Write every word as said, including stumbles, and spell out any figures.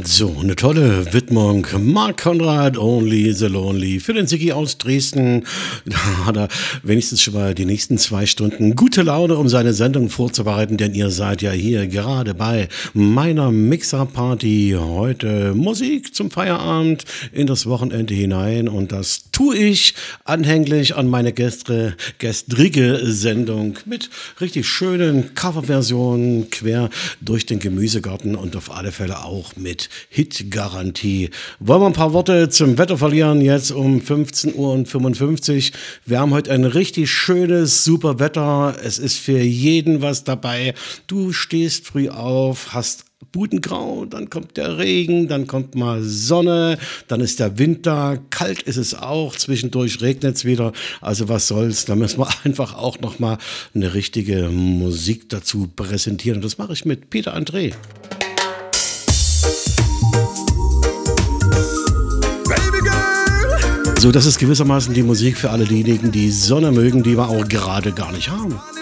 So, eine tolle Widmung. Marc Konrad, Only the Lonely. Für den Siggi aus Dresden. Da hat er wenigstens schon mal die nächsten zwei Stunden gute Laune, um seine Sendung vorzubereiten, denn ihr seid ja hier gerade bei meiner Mixer-Party. Heute Musik zum Feierabend in das Wochenende hinein und das tue ich anhänglich an meine Gäste, gestrige Sendung mit richtig schönen Coverversionen quer durch den Gemüsegarten und auf alle Fälle auch mit Hit-Garantie. Wollen wir ein paar Worte zum Wetter verlieren, jetzt um fünfzehn Uhr fünfundfünfzig. Wir haben heute ein richtig schönes, super Wetter. Es ist für jeden was dabei. Du stehst früh auf, hast Budengrau, dann kommt der Regen, dann kommt mal Sonne, dann ist der Winter, kalt ist es auch, zwischendurch regnet es wieder, also was soll's, da müssen wir einfach auch nochmal eine richtige Musik dazu präsentieren und das mache ich mit Peter André. So, das ist gewissermaßen die Musik für alle diejenigen, die Sonne mögen, die wir auch gerade gar nicht haben.